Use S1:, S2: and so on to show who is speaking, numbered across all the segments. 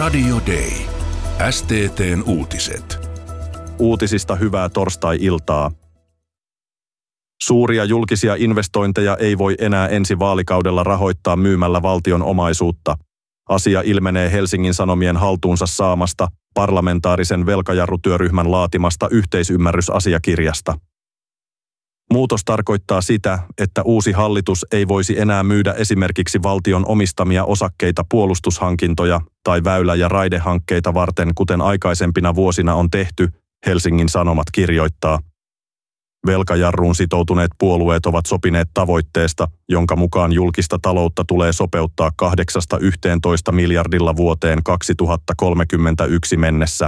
S1: Radio Day. STT:n uutiset.
S2: Uutisista hyvää torstai-iltaa. Suuria julkisia investointeja ei voi enää ensi vaalikaudella rahoittaa myymällä valtion omaisuutta. Asia ilmenee Helsingin Sanomien haltuunsa saamasta parlamentaarisen velkajarrutyöryhmän laatimasta yhteisymmärrysasiakirjasta. Muutos tarkoittaa sitä, että uusi hallitus ei voisi enää myydä esimerkiksi valtion omistamia osakkeita puolustushankintoja tai väylä- ja raidehankkeita varten, kuten aikaisempina vuosina on tehty, Helsingin Sanomat kirjoittaa. Velkajarruun sitoutuneet puolueet ovat sopineet tavoitteesta, jonka mukaan julkista taloutta tulee sopeuttaa 8–11 miljardilla vuoteen 2031 mennessä.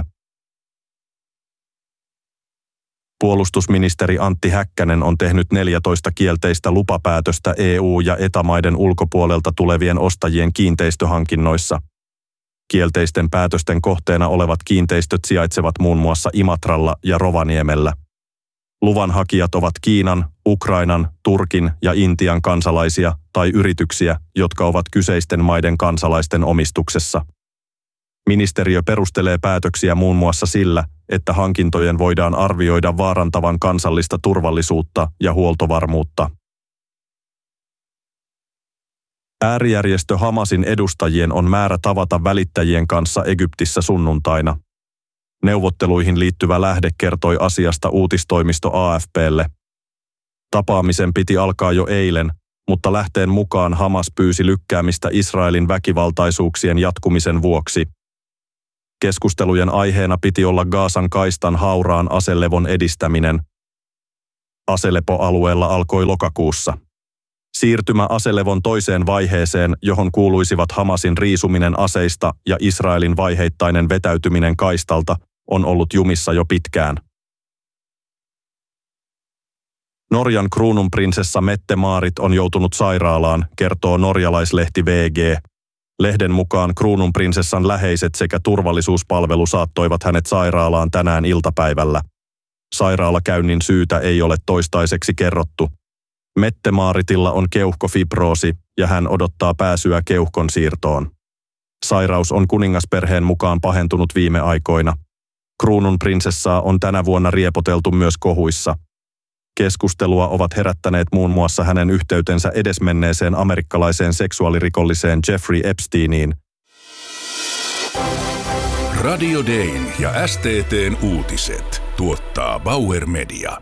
S2: Puolustusministeri Antti Häkkänen on tehnyt 14 kielteistä lupapäätöstä EU- ja ETA-maiden ulkopuolelta tulevien ostajien kiinteistöhankinnoissa. Kielteisten päätösten kohteena olevat kiinteistöt sijaitsevat muun muassa Imatralla ja Rovaniemellä. Luvanhakijat ovat Kiinan, Ukrainan, Turkin ja Intian kansalaisia tai yrityksiä, jotka ovat kyseisten maiden kansalaisten omistuksessa. Ministeriö perustelee päätöksiä muun muassa sillä, että hankintojen voidaan arvioida vaarantavan kansallista turvallisuutta ja huoltovarmuutta. Äärijärjestö Hamasin edustajien on määrä tavata välittäjien kanssa Egyptissä sunnuntaina. Neuvotteluihin liittyvä lähde kertoi asiasta uutistoimisto AFP:lle. Tapaamisen piti alkaa jo eilen, mutta lähteen mukaan Hamas pyysi lykkäämistä Israelin väkivaltaisuuksien jatkumisen vuoksi. Keskustelujen aiheena piti olla Gazan kaistan hauraan aselevon edistäminen. Aselepo-alueella alkoi lokakuussa. Siirtymä aselevon toiseen vaiheeseen, johon kuuluisivat Hamasin riisuminen aseista ja Israelin vaiheittainen vetäytyminen kaistalta, on ollut jumissa jo pitkään. Norjan kruununprinsessa Mette-Marit on joutunut sairaalaan, kertoo norjalaislehti VG. Lehden mukaan kruununprinsessan läheiset sekä turvallisuuspalvelu saattoivat hänet sairaalaan tänään iltapäivällä. Sairaalakäynnin syytä ei ole toistaiseksi kerrottu. Mette-Maritilla on keuhkofibroosi ja hän odottaa pääsyä keuhkon siirtoon. Sairaus on kuningasperheen mukaan pahentunut viime aikoina. Kruununprinsessaa on tänä vuonna riepoteltu myös kohuissa. Keskustelua ovat herättäneet muun muassa hänen yhteytensä edesmenneeseen amerikkalaiseen seksuaalirikolliseen Jeffrey Epsteiniin.
S1: Radio Dayn ja STT:n uutiset tuottaa Bauer Media.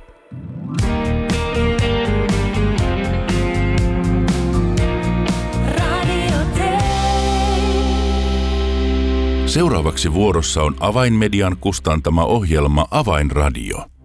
S1: Seuraavaksi vuorossa on Avainmedian kustantama ohjelma Avainradio.